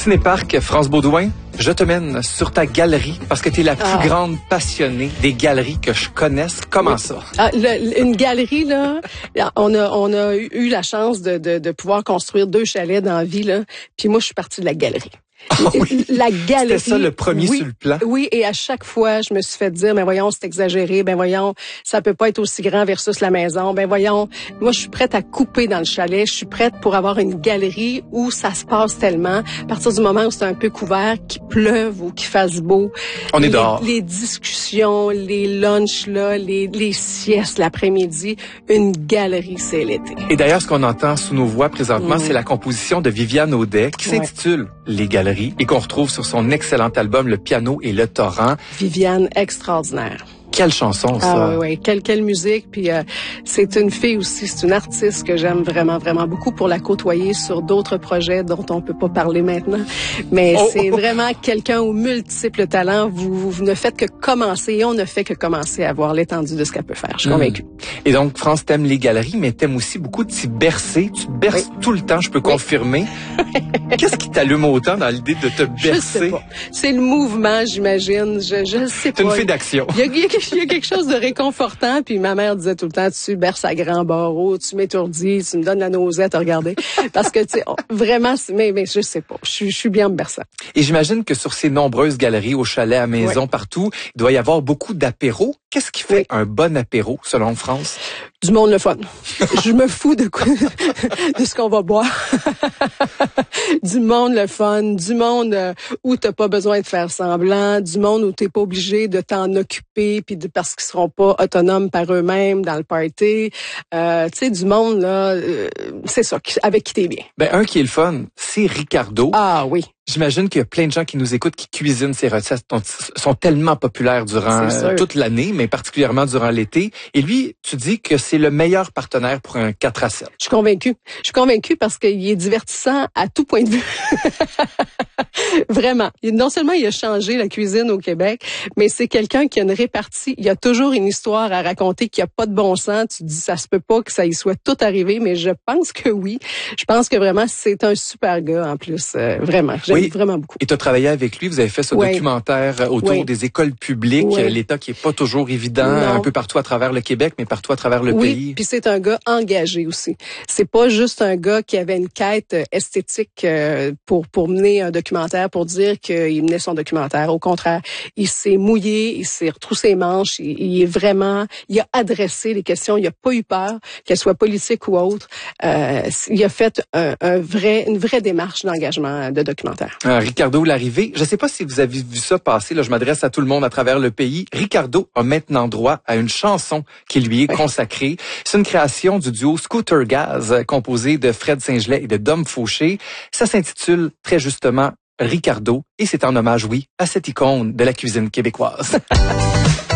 Cinéparc, France Baudouin, je te mène sur ta galerie parce que tu es la plus grande passionnée des galeries que je connaisse. Comment ça? Une galerie, là, on a eu la chance de pouvoir construire 2 chalets dans la vie, là. Puis moi, je suis partie de la galerie. Oui. La galerie. C'était ça le premier sur le plan. Oui, et à chaque fois, je me suis fait dire, ben voyons, c'est exagéré, ben voyons, ça peut pas être aussi grand versus la maison, ben voyons, moi je suis prête à couper dans le chalet, je suis prête pour avoir une galerie où ça se passe tellement, à partir du moment où c'est un peu couvert, qu'il pleuve ou qu'il fasse beau. On est dehors. Les discussions, les lunchs, là, les siestes l'après-midi, une galerie, c'est l'été. Et d'ailleurs, ce qu'on entend sous nos voix présentement, c'est la composition de Viviane Audet qui s'intitule Les Galeries et qu'on retrouve sur son excellent album Le Piano et le Torrent. Viviane, extraordinaire. Quelle chanson, ça! Ah oui, quelle musique. Puis c'est une fille aussi, c'est une artiste que j'aime vraiment, vraiment beaucoup pour la côtoyer sur d'autres projets dont on peut pas parler maintenant. Mais c'est vraiment quelqu'un aux multiples talents. Vous ne faites que commencer et on ne fait que commencer à voir l'étendue de ce qu'elle peut faire. Je suis convaincue. Et donc, France, t'aimes les galeries, mais t'aimes aussi beaucoup t'y bercer. Tu te berces tout le temps, je peux confirmer. Qu'est-ce qui t'allume autant dans l'idée de te bercer? Je sais pas. C'est le mouvement, j'imagine. Je sais pas. T'es une fille d'action. Il y a quelque chose de réconfortant, puis ma mère disait tout le temps, tu berces à grands barreaux, tu m'étourdis, tu me donnes la nausette à regarder. Parce que, tu sais, vraiment, mais je sais pas, je suis bien me berçant. Et j'imagine que sur ces nombreuses galeries, au chalet, à maison, partout, il doit y avoir beaucoup d'apéros. Qu'est-ce qui fait un bon apéro, selon France? Du monde le fun. Je me fous de ce qu'on va boire. Du monde le fun, du monde où t'as pas besoin de faire semblant, du monde où t'es pas obligé de t'en occuper puis parce qu'ils seront pas autonomes par eux-mêmes dans le party. Tu sais, du monde là, c'est ça, avec qui t'es bien. Ben un qui est le fun, c'est Ricardo. Ah oui. J'imagine qu'il y a plein de gens qui nous écoutent qui cuisinent ces recettes sont tellement populaires durant toute l'année, mais particulièrement durant l'été. Et lui, tu dis que c'est le meilleur partenaire pour un 4 à 7. Je suis convaincue parce qu'il est divertissant à tout point de vue. Vraiment. Non seulement il a changé la cuisine au Québec, mais c'est quelqu'un qui a une répartie. Il y a toujours une histoire à raconter qui a pas de bon sens. Tu dis, ça se peut pas que ça y soit tout arrivé, mais je pense que oui. Je pense que vraiment, c'est un super gars en plus. Vraiment. J'aime vraiment beaucoup. Et tu as travaillé avec lui, vous avez fait ce documentaire autour des écoles publiques, l'État qui est pas toujours évident, un peu partout à travers le Québec, mais partout à travers le pays. Oui, puis c'est un gars engagé aussi. C'est pas juste un gars qui avait une quête esthétique pour mener un documentaire, pour dire qu'il menait son documentaire. Au contraire, il s'est mouillé, il s'est retroussé les manches, il a adressé les questions, il a pas eu peur, qu'elles soient politiques ou autres. Il a fait une vraie démarche d'engagement de documentaire. Ricardo Larrivée, je sais pas si vous avez vu ça passer, là, je m'adresse à tout le monde à travers le pays. Ricardo a maintenant droit à une chanson qui lui est consacrée. C'est une création du duo Scooter Gaz, composé de Fred Saint-Gelais et de Dom Fauché. Ça s'intitule très justement Ricardo et c'est en hommage, à cette icône de la cuisine québécoise.